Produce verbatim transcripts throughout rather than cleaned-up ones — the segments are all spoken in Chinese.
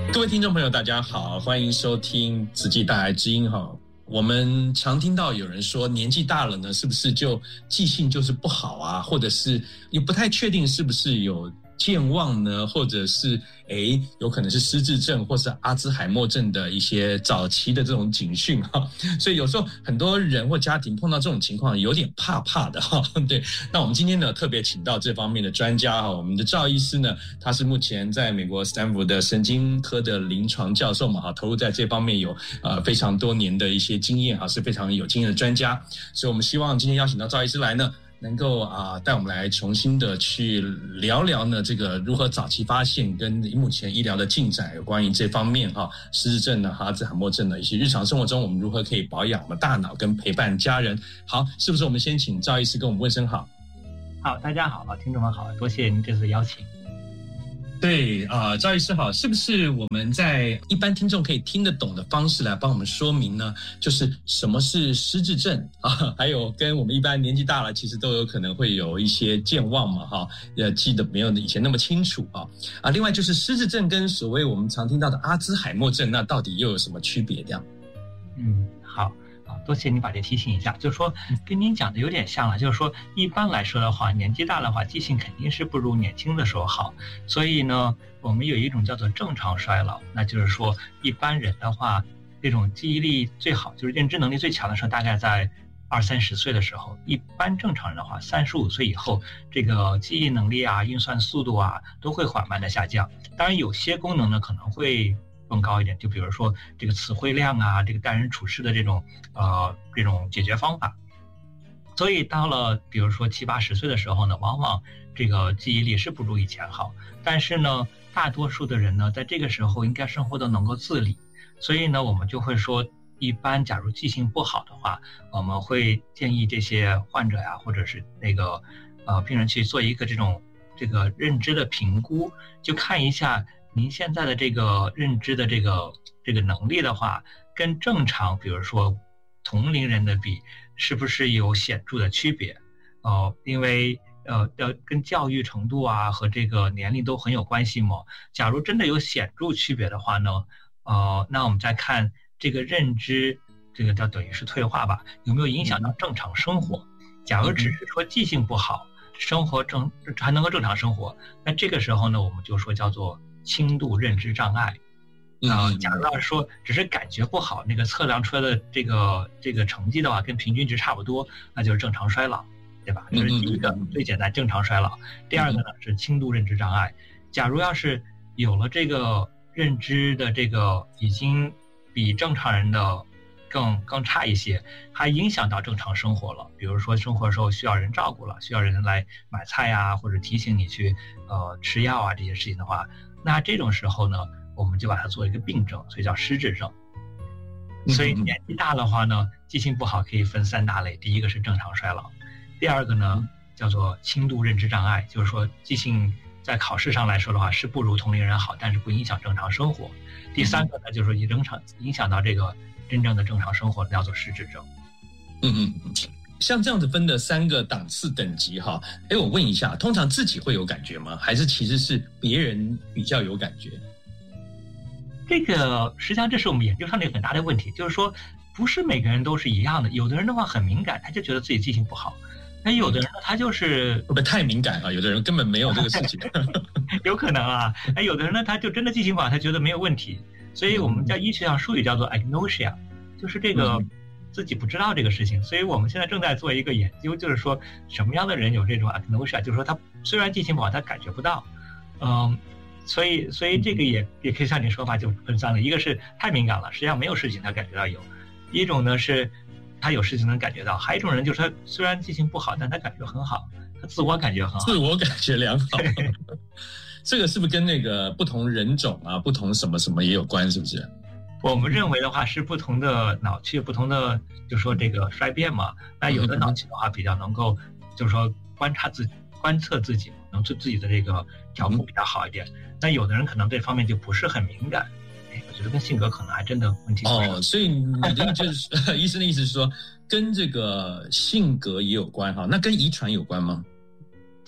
各位听众朋友大家好，欢迎收听慈济大爱之音哈。我们常听到有人说年纪大了呢，是不是就记性就是不好啊，或者是也不太确定是不是有健忘呢，或者是诶有可能是失智症或是阿兹海默症的一些早期的这种警讯哈。所以有时候很多人或家庭碰到这种情况有点怕怕的哈。对，那我们今天呢特别请到这方面的专家哈，我们的赵医师呢，他是目前在美国斯坦福的神经科的临床教授嘛哈，投入在这方面有呃非常多年的一些经验啊，是非常有经验的专家。所以我们希望今天邀请到赵医师来呢，能够啊带我们来重新的去聊聊呢这个如何早期发现跟目前医疗的进展有关于这方面哈，失智症呢、阿兹海默症的一些日常生活中我们如何可以保养我们大脑跟陪伴家人。好，是不是我们先请赵医师跟我们问声好？ 好，大家好，听众们好，多谢您这次邀请。 对啊、呃，赵医师好，是不是我们在一般听众可以听得懂的方式来帮我们说明呢？就是什么是失智症啊？还有跟我们一般年纪大了，其实都有可能会有一些健忘嘛，哈，呃，记得没有以前那么清楚啊啊。另外就是失智症跟所谓我们常听到的阿兹海默症，那到底又有什么区别？这样？ 嗯，好。多谢您把这提醒一下，就是说跟您讲的有点像了，就是说一般来说的话，年纪大的话记性肯定是不如年轻的时候好，所以呢我们有一种叫做正常衰老，那就是说一般人的话这种记忆力最好，就是认知能力最强的时候大概在二三十岁的时候，一般正常人的话三十五岁以后，这个记忆能力啊、运算速度啊都会缓慢的下降，当然有些功能呢可能会更高一点，就比如说这个词汇量啊，这个待人处事的这种呃这种解决方法。所以到了比如说七八十岁的时候呢，往往这个记忆力是不如以前好，但是呢大多数的人呢在这个时候应该生活都能够自理，所以呢我们就会说一般假如记性不好的话，我们会建议这些患者呀或者是那个呃病人去做一个这种这个认知的评估，就看一下您现在的这个认知的这个这个能力的话，跟正常比如说同龄人的比，是不是有显著的区别？呃，因为呃要跟教育程度啊和这个年龄都很有关系嘛。假如真的有显著区别的话呢，呃，那我们再看这个认知，这个叫等于是退化吧，有没有影响到正常生活？假如只是说记性不好，生活正还能够正常生活，那这个时候呢，我们就说叫做轻度认知障碍。啊、呃，假如要是说只是感觉不好，那个测量出来的这个这个成绩的话，跟平均值差不多，那就是正常衰老，对吧？这是第一个最简单，正常衰老。第二个呢是轻度认知障碍。假如要是有了这个认知的这个已经比正常人的更更差一些，还影响到正常生活了，比如说生活的时候需要人照顾了，需要人来买菜啊，或者提醒你去呃吃药啊这些事情的话，那这种时候呢，我们就把它做一个病症，所以叫失智症。所以年纪大的话呢，记性不好可以分三大类，第一个是正常衰老，第二个呢叫做轻度认知障碍，就是说记性在考试上来说的话是不如同龄人好，但是不影响正常生活。第三个呢就是说影响影响到这个真正的正常生活，叫做失智症。 嗯嗯嗯，像这样子分的三个档次等级哈，哎，我问一下，通常自己会有感觉吗？还是其实是别人比较有感觉？ 这个实际上这是我们研究上的一个很大的问题，就是说不是每个人都是一样的，有的人的话很敏感，他就觉得自己记性不好，那有的人呢他就是会不会太敏感啊？有的人根本没有这个事情有可能啊，哎，有的人呢他就真的记性不好，他觉得没有问题，所以我们在医学上术语叫做 agnosia， 就是这个自己不知道这个事情。所以我们现在正在做一个研究，就是说什么样的人有这种 agnosia， 就是说他虽然记性不好，他感觉不到。嗯，所以所以这个也也可以像你说法就分三了，一个是太敏感了，实际上没有事情他感觉到有；一种呢是他有事情能感觉到，还有一种人就是他虽然记性不好，但他感觉很好，他自我感觉很好， 自我感觉良好。这个是不是跟那个不同人种啊、不同什么什么也有关？是不是？ 我们认为的话是不同的脑区，不同的就说这个衰变嘛。那有的脑区的话比较能够，就是说观察自己、观测自己，能对自己的这个调幅比较好一点。那有的人可能这方面就不是很敏感。哎，我觉得跟性格可能还真的问题不少。 哦，所以你的意思就是医生的意思是说，跟这个性格也有关哈？那跟遗传有关吗？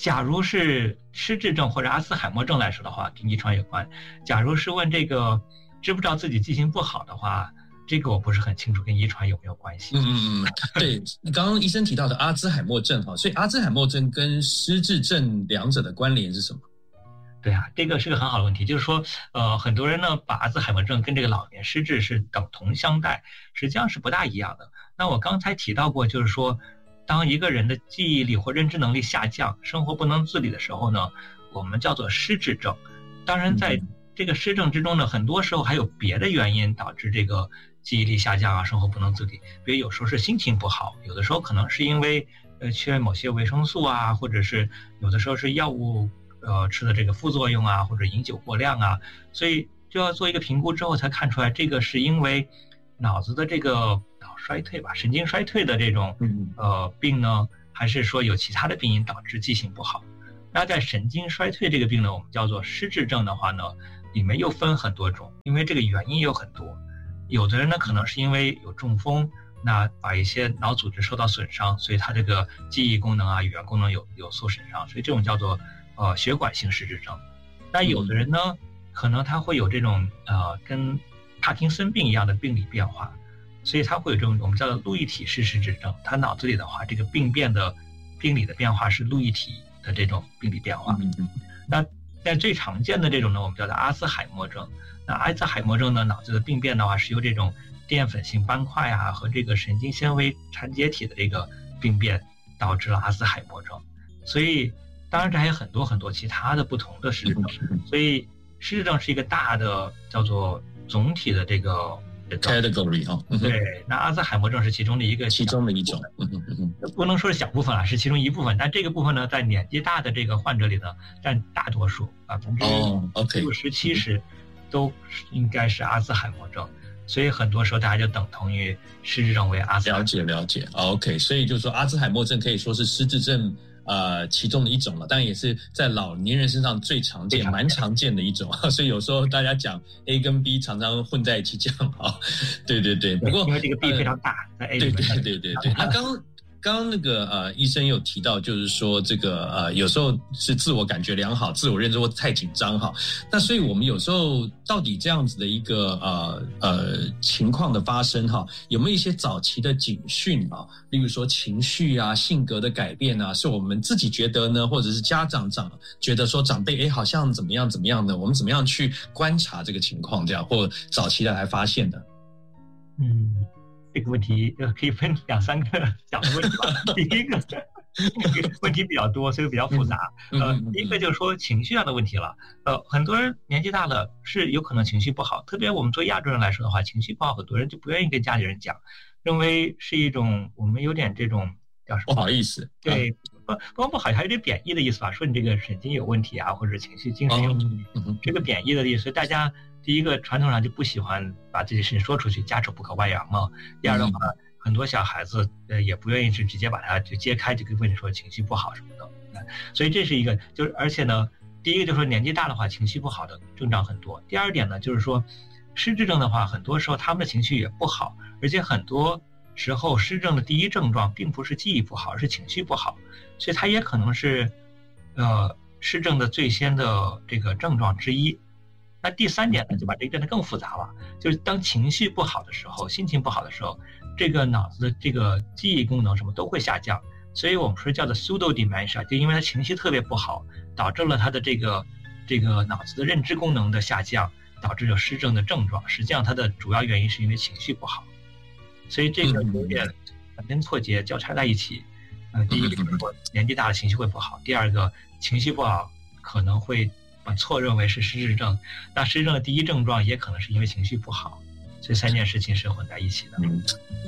假如是失智症或者阿兹海默症来说的话，跟遗传有关。假如是问这个知不知道自己记性不好的话，这个我不是很清楚跟遗传有没有关系。 嗯嗯嗯，对，刚刚医生提到的阿兹海默症哈，所以阿兹海默症跟失智症两者的关联是什么？ 对啊，这个是个很好的问题，就是说，呃，很多人呢把阿兹海默症跟这个老年失智是等同相待，实际上是不大一样的。那我刚才提到过，就是说，当一个人的记忆力或认知能力下降，生活不能自理的时候呢，我们叫做失智症。当然，在这个失症之中呢，很多时候还有别的原因导致这个记忆力下降啊，生活不能自理。比如有时候是心情不好，有的时候可能是因为呃缺某些维生素啊，或者是有的时候是药物呃吃的这个副作用啊，或者饮酒过量啊，所以就要做一个评估之后才看出来，这个是因为脑子的这个脑衰退吧，神经衰退的这种呃病呢，还是说有其他的病因导致记性不好？那在神经衰退这个病呢，我们叫做失智症的话呢，里面又分很多种，因为这个原因有很多。有的人呢可能是因为有中风，那把一些脑组织受到损伤，所以他这个记忆功能啊、语言功能有有受损伤，所以这种叫做呃血管性失智症。那有的人呢，可能他会有这种呃跟帕金森病一样的病理变化，所以他会有这种我们叫做路易体式失智症。他脑子里的话，这个病变的病理的变化是路易体的这种病理变化。那但最常见的这种呢，我们叫做阿兹海默症。那阿兹海默症呢，脑子的病变的话是由这种淀粉性斑块啊和这个神经纤维缠结体的这个病变导致了阿兹海默症。所以当然这还有很多很多其他的不同的失智症。所以失智症是一个大的叫做总体的这个 category 哈。 对，那阿兹海默症是其中的一个其中的一种， 不能说是小部分了，是其中一部分。但这个部分呢，在年纪大的这个患者里呢，占大多数，百分之六十七十都应该是阿兹海默症。所以很多时候大家就等同于失智症为阿兹海默症。 了解了解 ，OK。所以就是说阿兹海默症可以说是失智症呃其中的一种了，当然也是在老年人身上最常见、蛮常见的一种。所以有时候大家讲 A 跟 B 常常混在一起讲啊。对对对，不过因为这个 B 非常大，呃、在 A 里面。 对对对对对。那刚刚刚那个呃医生有提到，就是说这个呃有时候是自我感觉良好，自我认知或太紧张哈。那所以我们有时候到底这样子的一个呃呃情况的发生哈，有没有一些早期的警讯啊？例如说情绪啊、性格的改变啊，是我们自己觉得呢，或者是家长长觉得说长辈哎好像怎么样怎么样的，我们怎么样去观察这个情况，这样或早期的来发现的？ 嗯。这个问题呃可以分两三个讲的问题吧。第一个问题比较多，所以比较复杂。呃，第一个就是说情绪上的问题了。呃，很多人年纪大了是有可能情绪不好，特别我们作为亚洲人来说的话，情绪不好，很多人就不愿意跟家里人讲，认为是一种我们有点这种叫什么？ 不好意思。 对，不光不好，还有点贬义的意思吧，说你这个神经有问题啊，或者情绪精神有问题，嗯、这个贬义的意思，所以大家。第一个传统上就不喜欢把这些事情说出去，家丑不可外扬嘛。第二的话，嗯、很多小孩子呃也不愿意是直接把它就揭开，就跟你说情绪不好什么的。所以这是一个，就是而且呢，第一个就是说年纪大的话，情绪不好的症状很多。第二点呢，就是说失智症的话，很多时候他们的情绪也不好，而且很多时候失智症的第一症状并不是记忆不好，而是情绪不好，所以它也可能是呃失智症的最先的这个症状之一。那第三点呢，就把这个变得更复杂了，就是当情绪不好的时候，心情不好的时候，这个脑子的这个记忆功能什么都会下降，所以我们说叫做 pseudo dementia， 就因为他情绪特别不好，导致了他的这个这个脑子的认知功能的下降，导致了失智的症状。实际上它的主要原因是因为情绪不好，所以这个有点反根错节交叉在一起。呃，第一个就是说年纪大了情绪会不好，第二个情绪不好可能会把错认为是失智症，那失智症的第一症状也可能是因为情绪不好，所以三件事情是混在一起的。嗯，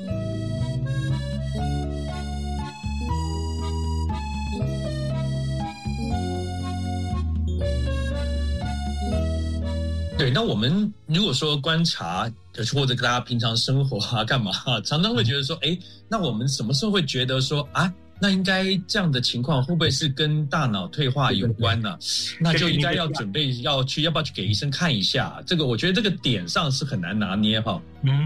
对，那我们如果说观察或者大家平常生活啊干嘛啊，常常会觉得说，哎，那我们什么时候会觉得说啊？那应该这样的情况会不会是跟大脑退化有关呢？那就应该要准备要去，要不要去给医生看一下？这个我觉得这个点上是很难拿捏哈。 嗯，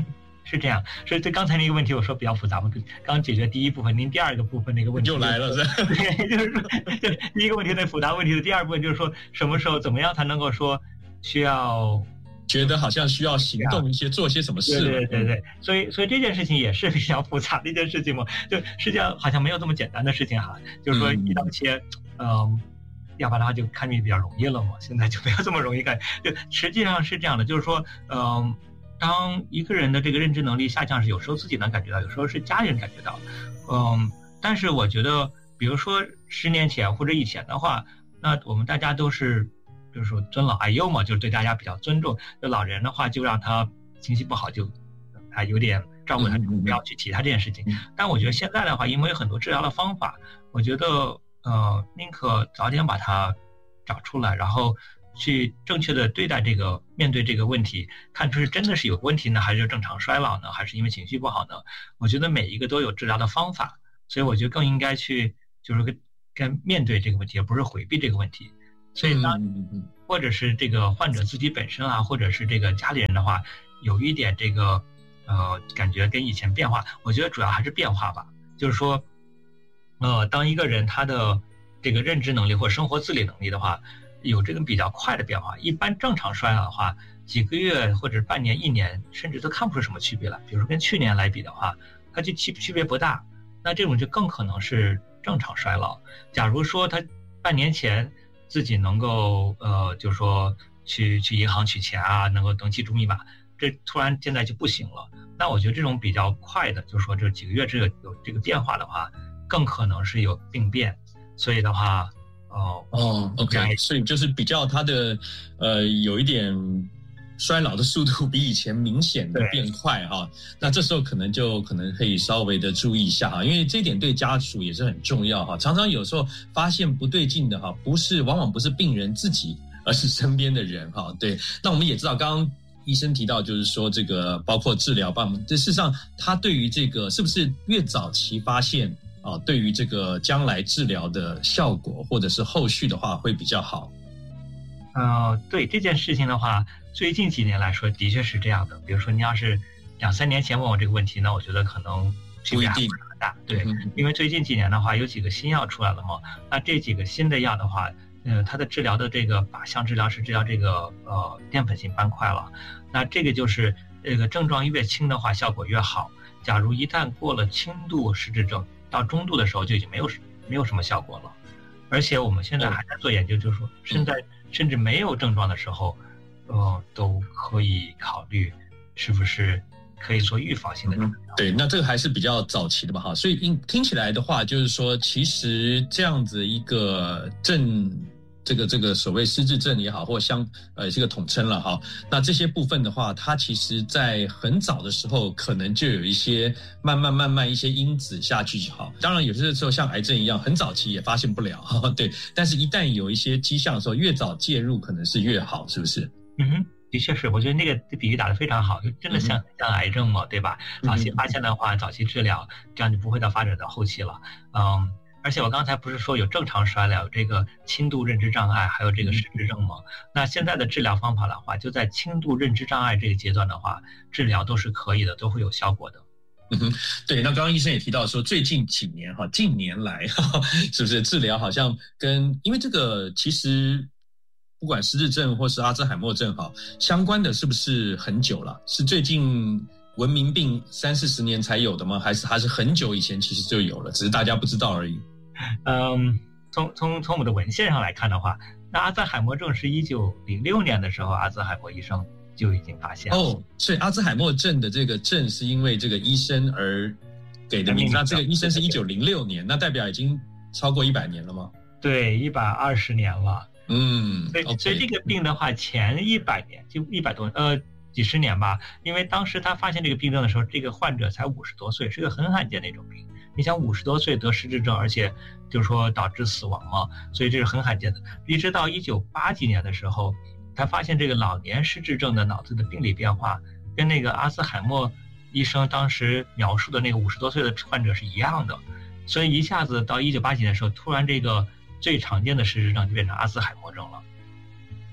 是这样。所以对刚才那个问题我说比较复杂，我刚解决第一部分，您第二个部分那个问题就来了，是吧？ 对，就是说，就第一个问题的复杂问题的第二部分就是说，什么时候怎么样才能够说需要觉得好像需要行动一些，做些什么事？ 对对对对，所以所以这件事情也是比较复杂的一件事情嘛，就实际上好像没有这么简单的事情哈，就是说一刀切，嗯。呃要不然的话就看病比较容易了嘛，现在就没有这么容易看。就实际上是这样的，就是说，嗯、呃，当一个人的这个认知能力下降时，有时候自己能感觉到，有时候是家里人感觉到，嗯、呃，但是我觉得，比如说十年前或者以前的话，那我们大家都是，就是说尊老爱幼嘛，就是对大家比较尊重。就老人的话，就让他情绪不好就，啊有点照顾他，不要去提他这件事情。但我觉得现在的话，因为有很多治疗的方法，我觉得。呃，宁可早点把它找出来，然后去正确的对待这个，面对这个问题，看出是真的是有问题呢，还是正常衰老呢，还是因为情绪不好呢？我觉得每一个都有治疗的方法，所以我觉得更应该去就是跟跟面对这个问题，而不是回避这个问题。所以当或者是这个患者自己本身啊，或者是这个家里人的话，有一点这个呃感觉跟以前变化，我觉得主要还是变化吧，就是说。呃，当一个人他的这个认知能力或生活自理能力的话，有这个比较快的变化，一般正常衰老的话，几个月或者半年、一年，甚至都看不出什么区别来。比如说跟去年来比的话，它就区区别不大，那这种就更可能是正常衰老。假如说他半年前自己能够呃，就是说去去银行取钱啊，能够登记住密码，这突然现在就不行了。那我觉得这种比较快的，就是说这几个月这个有这个变化的话。更可能是有病变，所以的话，哦哦 ，OK， 所以就是比较它的呃有一点衰老的速度比以前明显的变快哈，那这时候可能就可能可以稍微的注意一下哈，因为这一点对家属也是很重要哈。常常有时候发现不对劲的哈，不是往往不是病人自己，而是身边的人哈。对，那我们也知道刚刚。医生提到，就是说这个包括治疗，帮这事实上，他对于这个是不是越早期发现啊，对于这个将来治疗的效果或者是后续的话会比较好。 呃，对这件事情的话，最近几年来说的确是这样的。比如说，你要是两三年前问我这个问题呢，我觉得可能区别还不是很大。对，嗯、因为最近几年的话，有几个新药出来了嘛，那这几个新的药的话。呃，它的治疗的这个靶向治疗是治疗这个呃淀粉性斑块了，那这个就是这个症状越轻的话效果越好。假如一旦过了轻度失智症到中度的时候，就已经没有没有什么效果了。而且我们现在还在做研究，就是说现在甚至没有症状的时候，呃，都可以考虑是不是可以做预防性的治疗。 嗯、对，那这个还是比较早期的吧，哈。所以听起来的话，就是说，其实这样子一个症。这个这个所谓失智症也好，或相呃这个统称了哈，那这些部分的话，它其实在很早的时候，可能就有一些慢慢慢慢一些因子下去就好。当然有些时候像癌症一样，很早期也发现不了，对。但是一旦有一些迹象的时候，越早介入可能是越好，是不是？ 嗯哼，的确是，我觉得那个比喻打得非常好，就真的像、嗯、像癌症嘛，对吧？早期发现的话，早期治疗，这样就不会到发展到后期了，嗯。而且我刚才不是说有正常衰老，有这个轻度认知障碍，还有这个失智症吗？那现在的治疗方法的话，就在轻度认知障碍这个阶段的话，治疗都是可以的，都会有效果的。 嗯哼，对。那刚刚医生也提到说，最近几年哈，近年来哈，是不是治疗好像跟因为这个其实不管失智症或是阿兹海默症哈，相关的是不是很久了？是最近？文明病三四十年才有的吗？还是还是很久以前其实就有了，只是大家不知道而已。 嗯，从从从我们的文献上来看的话，那阿兹海默症是一九零六年的时候，阿兹海默医生就已经发现了。 哦，所以阿兹海默症的这个症是因为这个医生而给的名字。那这个医生是一九零六年，那代表已经超过一百年了吗？ 对，一百二十年了。 嗯， 所以、okay. 所以这个病的话，前一百年就一百多呃。几十年吧，因为当时他发现这个病症的时候，这个患者才五十多岁，是个很罕见的一种病。你想五十多岁得失智症，而且就是说导致死亡嘛，所以这是很罕见的。一直到一九八几年的时候，他发现这个老年失智症的脑子的病理变化，跟那个阿兹海默医生当时描述的那个五十多岁的患者是一样的，所以一下子到一九八几年的时候，突然这个最常见的失智症就变成阿兹海默症了。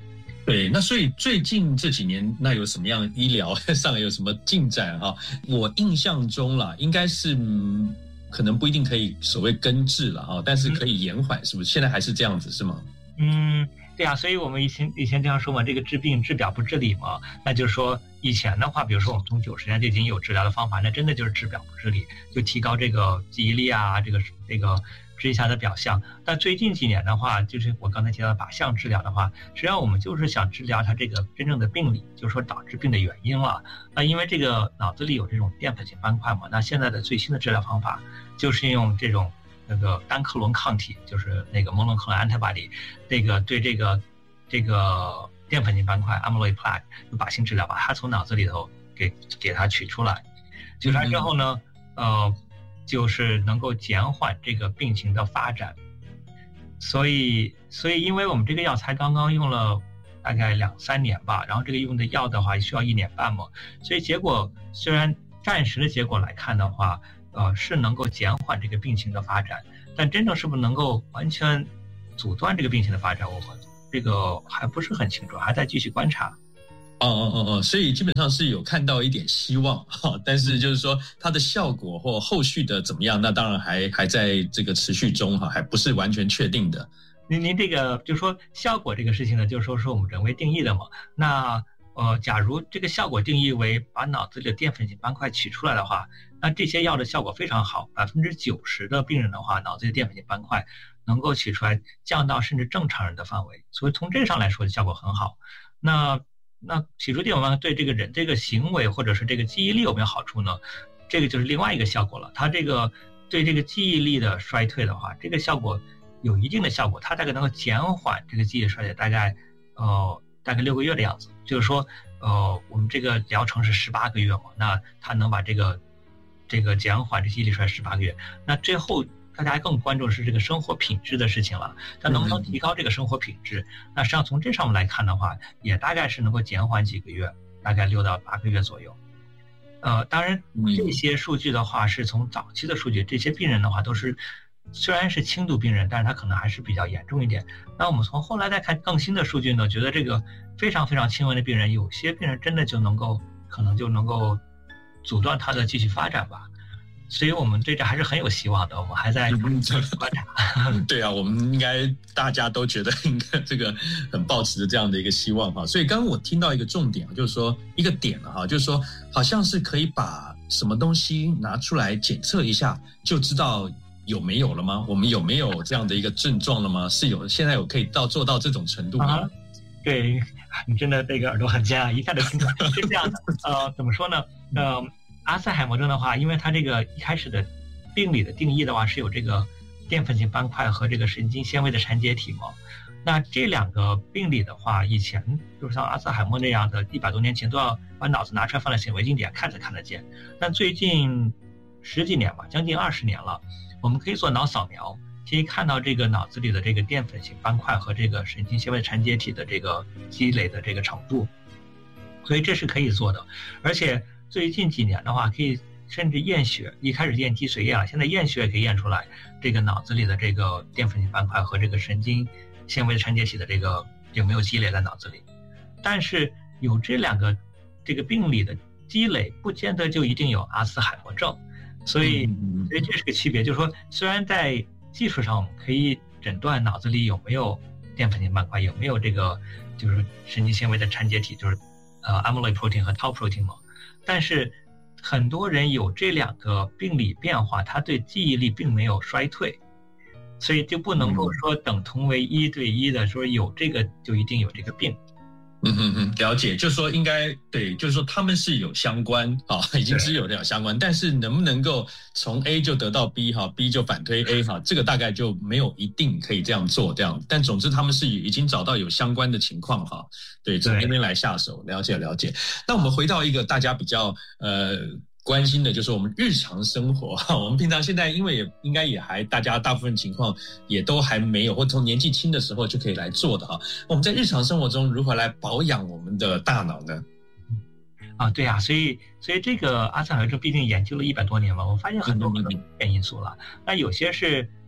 对，那所以最近这几年，那有什么样医疗上有什么进展哈？我印象中啦，应该是、嗯、可能不一定可以所谓根治了哈，但是可以延缓，是不是？现在还是这样子是吗？ 嗯，对啊，所以我们以前以前经常说嘛，这个治病治表不治理嘛，那就是说以前的话，比如说我们从九十年代就已经有治疗的方法，那真的就是治表不治理，就提高这个记忆力啊，这个这个治一下的表象。但最近几年的话，就是我刚才提到的靶向治疗的话，实际上我们就是想治疗它这个真正的病理，就是说导致病的原因了。那因为这个脑子里有这种淀粉型斑块嘛，那现在的最新的治疗方法就是用这种那个单克隆抗体，就是那个 monoclonal antibody， 这个对这个这个淀粉型斑块 amyloid plaque 就靶性治疗，把它从脑子里头给给它取出来，取出来之后呢，呃，就是能够减缓这个病情的发展。所以，所以因为我们这个药才刚刚用了大概两三年吧，然后这个用的药的话需要一年半嘛，所以结果虽然暂时的结果来看的话，呃，是能够减缓这个病情的发展，但真正是不是能够完全阻断这个病情的发展，我们这个还不是很清楚，还在继续观察。 哦哦哦哦，所以基本上是有看到一点希望哈，但是就是说它的效果或后续的怎么样，那当然还还在这个持续中哈，还不是完全确定的。 您您这个就是说效果这个事情呢，就是说是我们人为定义的嘛。那呃，假如这个效果定义为把脑子里的淀粉型斑块取出来的话，那这些药的效果非常好，百分之九十的病人的话，脑子里的淀粉型斑块能够取出来，降到甚至正常人的范围，所以从这上来说效果很好。那那取出淀粉斑块对这个人这个行为或者是这个记忆力有没有好处呢？这个就是另外一个效果了。它这个对这个记忆力的衰退的话，这个效果有一定的效果，它大概能够减缓这个记忆衰退，大概呃大概六个月的样子。就是说，呃，我们这个疗程是十八个月嘛，那它能把这个这个减缓这记忆力衰退十八个月。那最后大家更关注的是这个生活品质的事情了，它能不能提高这个生活品质？那实际上从这上面来看的话，也大概是能够减缓几个月，大概六到八个月左右。呃，当然这些数据的话是从早期的数据，这些病人的话都是虽然是轻度病人，但是他可能还是比较严重一点。那我们从后来再看更新的数据呢，觉得这个非常非常轻微的病人，有些病人真的就能够可能就能够阻断他的继续发展吧。所以我们对这还是很有希望的，我们还在观察。 对啊，我们应该大家都觉得应该这个很抱持着这样的一个希望哈。所以刚刚我听到一个重点，就是说一个点了哈，就是说好像是可以把什么东西拿出来检测一下，就知道有没有了吗？我们有没有这样的一个症状了吗？是有，现在有可以到做到这种程度吗？ 啊，对，你真的这个耳朵很尖啊，一下就听出来是这样的。呃，怎么说呢？呃。阿兹海默症的话，因为它这个一开始的病理的定义的话是有这个淀粉型斑块和这个神经纤维的缠结体嘛。那这两个病理的话，以前就是像阿兹海默那样的，一百多年前都要把脑子拿出来放在显微镜底下看才看得见。但最近十几年吧，将近二十年了，我们可以做脑扫描，可以看到这个脑子里的这个淀粉型斑块和这个神经纤维缠结体的这个积累的这个程度，所以这是可以做的，而且。最近几年的话，可以甚至验血，一开始验脊髓液了，现在验血也可以验出来这个脑子里的这个淀粉型斑块和这个神经纤维缠结体的这个有没有积累在脑子里。但是有这两个这个病理的积累，不见得就一定有阿兹海默症，所以所以这是个区别。就是说，虽然在技术上我们可以诊断脑子里有没有淀粉型斑块，有没有这个就是神经纤维的缠结体，就是呃 amyloid protein 和 tau protein 嘛。但是很多人有这两个病理变化，他对记忆力并没有衰退，所以就不能够说等同为一对一的说有这个就一定有这个病。 嗯嗯嗯，了解，就是说应该对，就是说他们是有相关啊，已经是有这样相关，但是能不能够从 A 就得到 B 哈 ，B 就反推 A 哈，这个大概就没有一定可以这样做这样，但总之他们是已经找到有相关的情况哈，对，从那边来下手，了解了解。那我们回到一个大家比较呃。关心的就是我们日常生活，我们平常现在因为也应该也还大家大部分情况也都还没有，或从年纪轻的时候就可以来做的哈。我们在日常生活中如何来保养我们的大脑呢？ 啊，对啊，所以所以这个阿兹海默症毕竟研究了一百多年嘛，我发现很多很多因素了。那有些是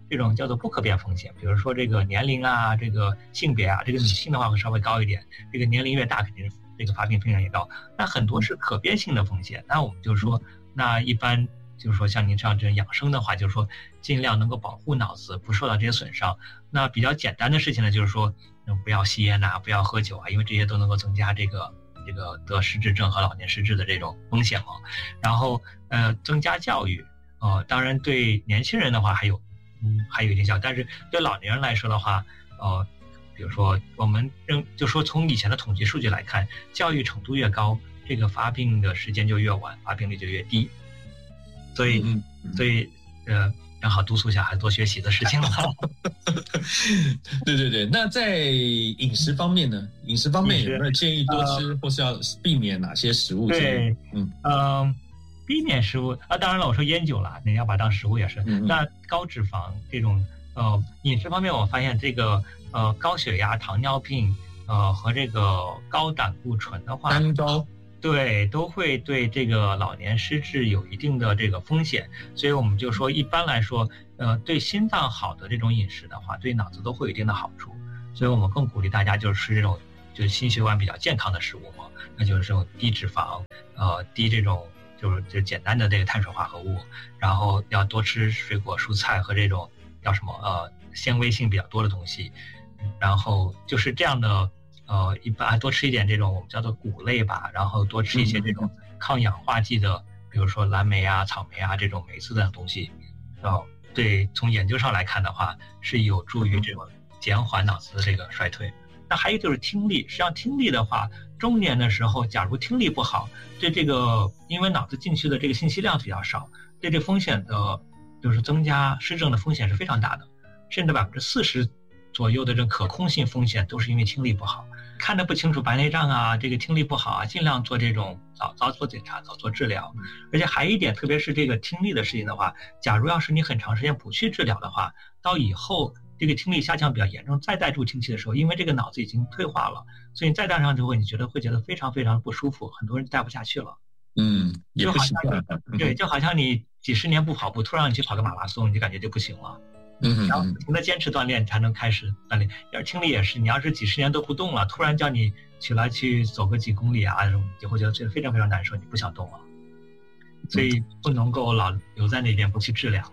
这种叫做不可变风险，比如说这个年龄啊，这个性别啊，这个女性的话会稍微高一点，这个年龄越大肯定是这个发病风险也高。那很多是可变性的风险，那我们就说，那一般就是说像您这样这养生的话，就是说尽量能够保护脑子不受到这些损伤。那比较简单的事情呢，就是说，嗯，不要吸烟呐、啊，不要喝酒啊，因为这些都能够增加这个这个得失智症和老年失智的这种风险嘛。然后呃，增加教育，呃，当然对年轻人的话还有。嗯，还有一定效，但是对老年人来说的话，呃，比如说我们认就说从以前的统计数据来看，教育程度越高，这个发病的时间就越晚，发病率就越低。所以，嗯嗯、所以呃，正好督促小孩多学习的事情了。 对对对，那在饮食方面呢？饮食方面有没有建议多吃，呃、或是要避免哪些食物？ 对，嗯嗯。呃避免食物啊，当然了，我说烟酒了，你要把它当食物也是。嗯、那高脂肪这种呃饮食方面，我发现这个呃高血压、糖尿病呃和这个高胆固醇的话， 三高对都会对这个老年失智有一定的这个风险。所以我们就说，一般来说，呃对心脏好的这种饮食的话，对脑子都会有一定的好处。所以我们更鼓励大家就是吃这种就是心血管比较健康的食物嘛，那就是这种低脂肪，呃低这种。就是就简单的这个碳水化合物，然后要多吃水果蔬菜和这种叫什么呃纤维性比较多的东西，然后就是这样的呃一般多吃一点这种我们叫做谷类吧，然后多吃一些这种抗氧化剂的，比如说蓝莓啊、草莓啊这种酶次的东西，哦，对，从研究上来看的话是有助于这种减缓脑子的这个衰退。那还有就是听力，实际上听力的话，中年的时候，假如听力不好，对这个因为脑子进去的这个信息量比较少，对这风险的，就是增加失智的风险是非常大的，甚至百分之四十左右的这可控性风险都是因为听力不好，看得不清楚白内障啊，这个听力不好啊，尽量做这种早早做检查，早做治疗。而且还有一点，特别是这个听力的事情的话，假如要是你很长时间不去治疗的话，到以后。这个听力下降比较严重，再戴助听器的时候，因为这个脑子已经退化了，所以你再戴上之后，你觉得会觉得非常非常不舒服，很多人戴不下去了。 嗯，也不习惯。 对，就好像你几十年不跑步，突然你去跑个马拉松，你就感觉就不行了。 嗯， 然后不停的坚持锻炼才能开始锻炼。要是听力也是，你要是几十年都不动了，突然叫你起来去走个几公里啊，你就会觉得这非常非常难受，你不想动了。所以不能够老留在那边不去治疗。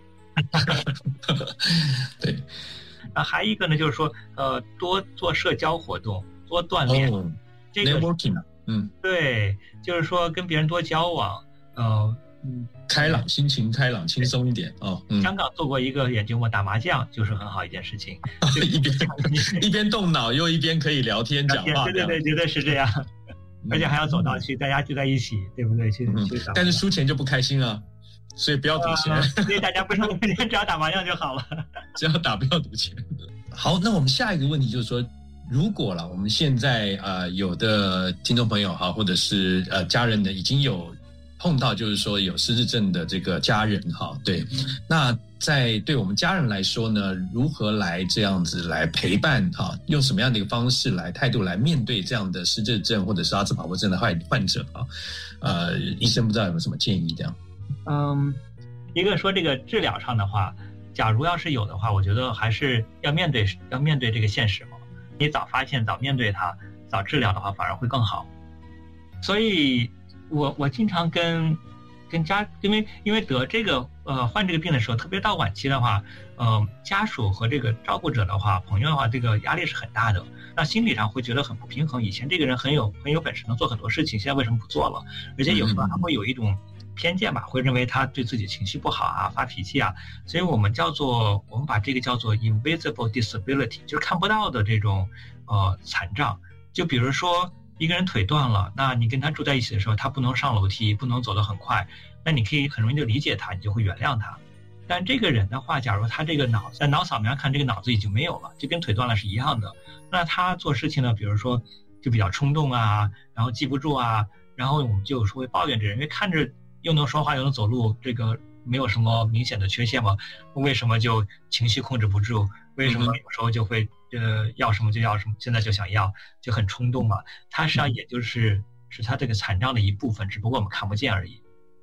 对。 那还一个呢，就是说，呃，多做社交活动，多锻炼。 哦、 这个 networking， 嗯， 对，就是说跟别人多交往，呃，嗯， 开朗，心情开朗，轻松一点哦。嗯、 香港做过一个研究嘛，打麻将就是很好一件事情， 一边一边动脑又一边可以聊天讲话， 对对对，绝对是这样。而且还要走到去，大家聚在一起，对不对？去嗯、 去。 但是输钱就不开心啊。所以不要赌钱、呃， 所以大家不用赌钱，只要打麻将就好了。 只要打，不要赌钱。好，那我们下一个问题就是说，如果了我们现在呃有的听众朋友哈，或者是呃家人呢，已经有碰到就是说有失智症的这个家人哈，对，嗯、那在对我们家人来说呢，如何来这样子来陪伴哈，用什么样的一个方式来态度来面对这样的失智症或者是阿兹海默症的患患者啊？呃，医生不知道有没有什么建议这样？ 嗯，一个说这个治疗上的话，假如要是有的话，我觉得还是要面对要面对这个现实嘛。你早发现、早面对它、早治疗的话，反而会更好。所以我我经常跟跟家，因为因为得这个呃患这个病的时候，特别到晚期的话，呃家属和这个照顾者的话、朋友的话，这个压力是很大的。那心理上会觉得很不平衡。以前这个人很有很有本事，能做很多事情，现在为什么不做了？而且有时候还会有一种偏见吧，会认为他对自己情绪不好啊，发脾气啊，所以我们叫做我们把这个叫做 invisible disability， 就是看不到的这种呃残障。就比如说一个人腿断了，那你跟他住在一起的时候，他不能上楼梯，不能走得很快，那你可以很容易就理解他，你就会原谅他。但这个人的话，假如他这个脑在脑扫描看这个脑子已经没有了，就跟腿断了是一样的，那他做事情呢，比如说就比较冲动啊，然后记不住啊，然后我们就有时候会抱怨这人，因为看着又能说话又能走路，这个没有什么明显的缺陷嘛，为什么就情绪控制不住？为什么有时候就会呃要什么就要什么，现在就想要，就很冲动嘛？它实际上也就是是他这个残障的一部分，只不过我们看不见而已。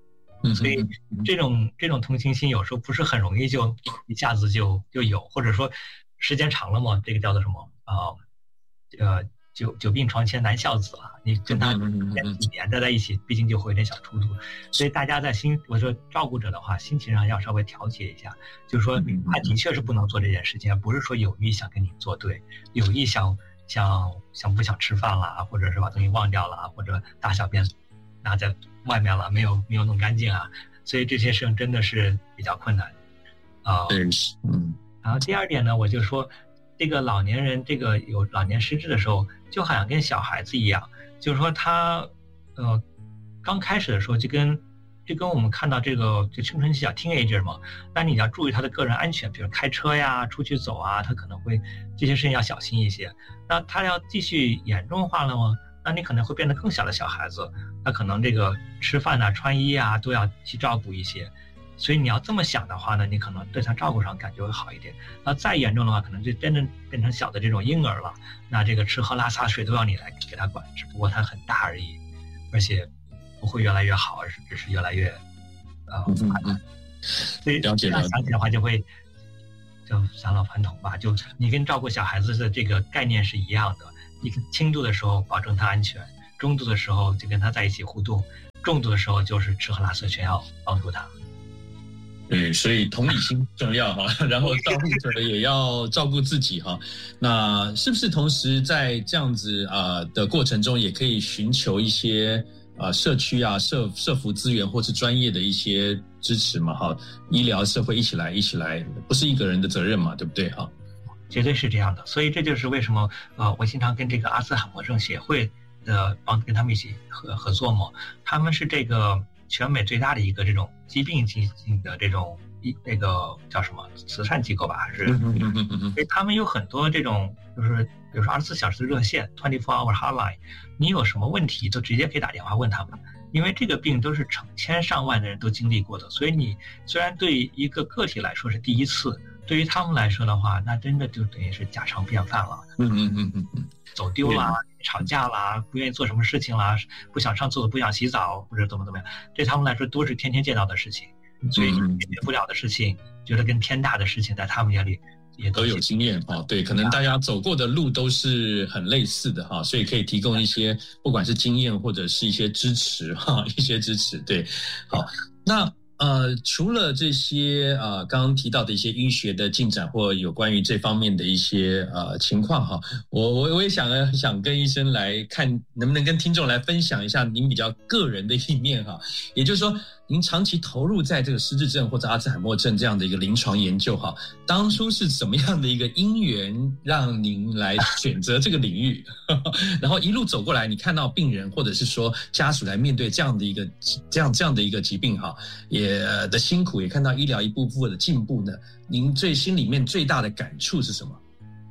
所以这种这种同情心有时候不是很容易就一下子就就有，或者说时间长了嘛，这个叫做什么啊？呃，久久病床前难孝子啊，你跟他几年待在一起，毕竟就会有点小冲突。所以大家在心，我说照顾者的话，心情上要稍微调节一下，就是说他的确是不能做这件事情，不是说有意想跟你作对，有意想想想不想吃饭了，或者是把东西忘掉了，或者大小便拿在外面了，没有没有弄干净啊，所以这些事情真的是比较困难啊。 对，嗯。 然后第二点呢，我就说，这个老年人这个有老年失智的时候，就好像跟小孩子一样，就是说他呃刚开始的时候就跟就跟我们看到这个就青春期叫 teenager 嘛，那你要注意他的个人安全，比如开车呀、出去走啊，他可能会这些事情要小心一些。那他要继续严重化了吗？那你可能会变得更小的小孩子，那可能这个吃饭啊、穿衣啊都要去照顾一些。所以你要这么想的话呢，你可能对他照顾上感觉会好一点。那再严重的话，可能就真正变成小的这种婴儿了。那这个吃喝拉撒睡都要你来给他管，只不过他很大而已，而且不会越来越好，而是只是越来越呃麻烦。所以这样想起的话，就会就返老还童吧。就你跟照顾小孩子的这个概念是一样的。你轻度的时候保证他安全，中度的时候就跟他在一起互动，重度的时候就是吃喝拉撒全要帮助他。 对，所以同理心重要哈，然后照顾者也要照顾自己哈。那是不是同时在这样子啊、呃、的过程中，也可以寻求一些啊、呃、社区啊社社福资源或是专业的一些支持嘛哈？医疗社会一起来一起来，不是一个人的责任嘛，对不对哈？ 绝对是这样的，所以这就是为什么呃我经常跟这个阿兹海默症协会的帮跟他们一起合合作嘛，他们是这个全美最大的一个这种疾病基金的这种一那个叫什么慈善机构吧，还是？所以他们有很多这种就是比如说二十四小时热线 twenty four hour hotline， 你有什么问题都直接可以打电话问他们，因为这个病都是成千上万的人都经历过的，所以你虽然对于一个个体来说是第一次，对于他们来说的话，那真的就等于是家常便饭了。 嗯嗯嗯嗯嗯， 走丢啦，吵架啦，不愿意做什么事情啦，不想上厕所，不想洗澡，或者怎么怎么样，对他们来说都是天天见到的事情。所以解决不了的事情，觉得跟天大的事情，在他们眼里也都有经验啊。对，可能大家走过的路都是很类似的哈，所以可以提供一些不管是经验或者是一些支持哈，一些支持。对，好，那。呃，除了这些呃刚刚提到的一些医学的进展或有关于这方面的一些呃情况哈，我我我也想想跟医生来看，能不能跟听众来分享一下您比较个人的一面哈，也就是说您长期投入在这个失智症或者阿兹海默症这样的一个临床研究哈，当初是怎么样的一个因缘让您来选择这个领域，然后一路走过来，你看到病人或者是说家属来面对这样的一个这样这样的一个疾病哈，也的辛苦，也看到医疗一步步的进步呢，您最心里面最大的感触是什么？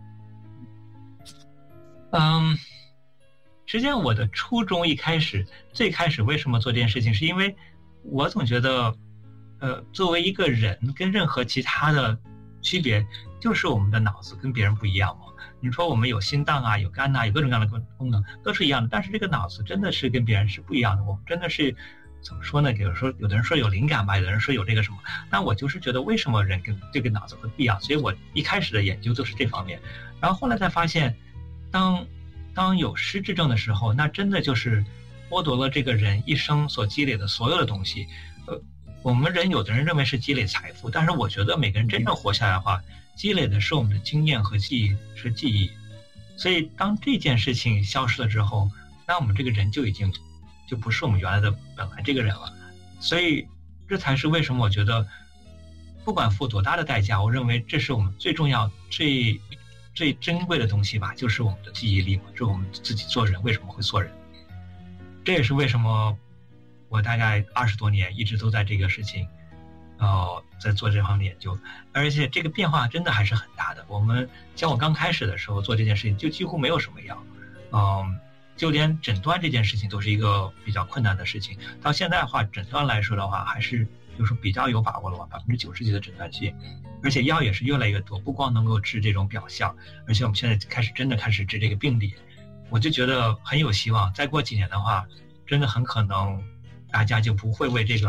嗯，实际上我的初衷一开始最开始为什么做这件事情，是因为我总觉得呃，作为一个人跟任何其他的区别就是我们的脑子跟别人不一样嘛。你说我们有心脏啊，有肝啊，有各种各样的功能都是一样的，但是这个脑子真的是跟别人是不一样的。我们真的是怎么说呢？有时候有的人说有灵感吧，有的人说有这个什么，那我就是觉得为什么人跟这个脑子会不一样，所以我一开始的研究都是这方面。然后后来才发现，当当有失智症的时候，那真的就是剥夺了这个人一生所积累的所有的东西。呃，我们人有的人认为是积累财富，但是我觉得每个人真正活下来的话，积累的是我们的经验和记忆，是记忆。所以当这件事情消失了之后，那我们这个人就已经就不是我们原来的本来这个人了。所以这才是为什么我觉得不管付多大的代价，我认为这是我们最重要最最珍贵的东西吧，就是我们的记忆力嘛，就是我们自己做人为什么会做人。这也是为什么我大概二十多年一直都在这个事情呃，在做这方面研究，而且这个变化真的还是很大的。我们像我刚开始的时候做这件事情，就几乎没有什么药，嗯，就连诊断这件事情都是一个比较困难的事情。到现在的话，诊断来说的话，还是就是比较有把握了吧，百分之九十几的诊断性，而且药也是越来越多，不光能够治这种表象，而且我们现在开始真的开始治这个病理，我就觉得很有希望。再过几年的话，真的很可能大家就不会为这个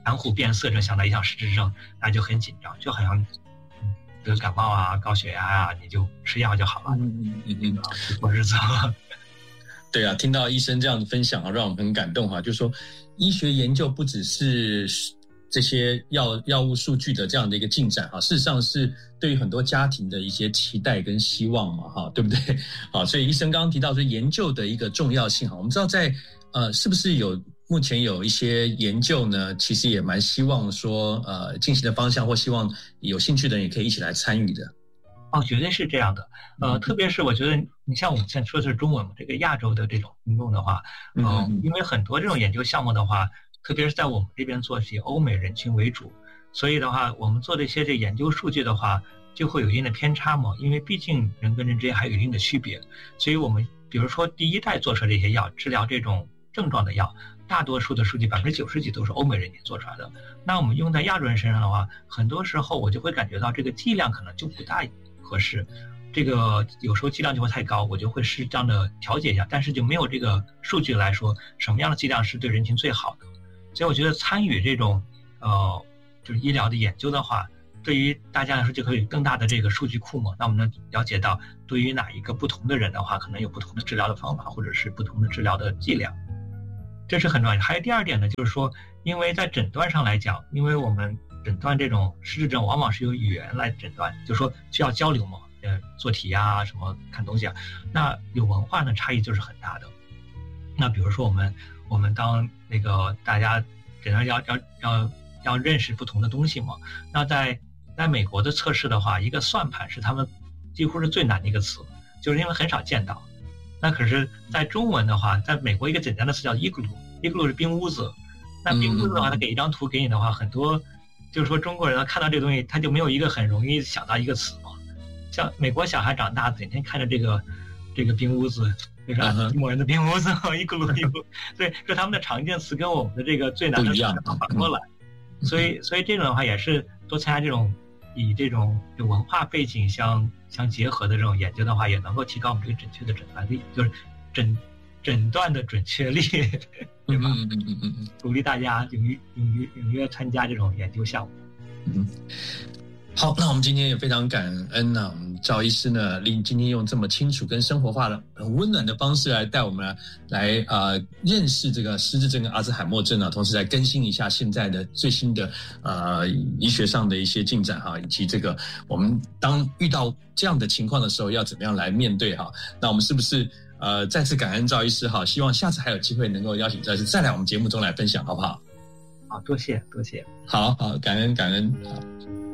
蓝虎变色，就相当于像失智症，那就很紧张，就好像得感冒啊、高血压啊，你就吃药就好了，嗯嗯嗯，过日子。 对啊，听到医生这样的分享啊，让我们很感动哈。就是说，医学研究不只是这些药药物数据的这样的一个进展哈，事实上是对于很多家庭的一些期待跟希望嘛哈，对不对？好，所以医生刚刚提到说研究的一个重要性哈，我们知道在呃是不是有目前有一些研究呢？其实也蛮希望说呃进行的方向，或希望有兴趣的人也可以一起来参与的。 哦，绝对是这样的。呃，特别是我觉得，你像我们现在说的是中文嘛，这个亚洲的这种运动的话，嗯、呃，因为很多这种研究项目的话，特别是在我们这边做是以欧美人群为主，所以的话，我们做的一些这研究数据的话，就会有一定的偏差嘛，因为毕竟人跟人之间还有一定的区别，所以我们比如说第一代做出来这些药，治疗这种症状的药，大多数的数据百分之九十几都是欧美人群做出来的。那我们用在亚洲人身上的话，很多时候我就会感觉到这个剂量可能就不大合适，这个有时候剂量就会太高，我就会适当的调节一下，但是就没有这个数据来说什么样的剂量是对人群最好的。所以我觉得参与这种呃就是医疗的研究的话，对于大家来说就可以更大的这个数据库嘛，那我们能了解到对于哪一个不同的人的话，可能有不同的治疗的方法，或者是不同的治疗的剂量，这是很重要的。还有第二点呢，就是说因为在诊断上来讲，因为我们诊断这种失智症往往是由语言来诊断，就是说需要交流嘛，呃，做题啊，什么看东西啊，那有文化的差异就是很大的。那比如说我们我们当那个大家诊断要要要要认识不同的东西嘛，那在在美国的测试的话，一个算盘是他们几乎是最难的一个词，就是因为很少见到。那可是在中文的话，在美国一个简单的词叫 igloo，igloo 是冰屋子。那冰屋子的话，他给一张图给你的话，很多就是说中国人看到这个东西，他就没有一个很容易想到一个词嘛。像美国小孩长大，整天看着这个这个冰屋子，就是英国人的冰屋子，一咕噜一咕噜，所以说他们的常见词跟我们的这个最难的词反过来。所以所以这种的话也是多参加这种以这种有文化背景相相结合的这种研究的话，也能够提高我们这个准确的诊断力，就是诊诊断的准确率，对吧？嗯嗯嗯嗯，鼓励大家踊跃踊跃踊跃参加这种研究项目。 嗯，好，那我们今天也非常感恩呢、啊，我们赵医师呢，今天用这么清楚跟生活化的、很温暖的方式来带我们来来呃认识这个失智症跟阿兹海默症啊，同时来更新一下现在的最新的呃医学上的一些进展哈、啊，以及这个我们当遇到这样的情况的时候要怎么样来面对哈、啊？那我们是不是呃再次感恩赵医师哈？希望下次还有机会能够邀请赵医师再来我们节目中来分享，好不好？ 好，多谢多谢。 好好，感恩感恩。好。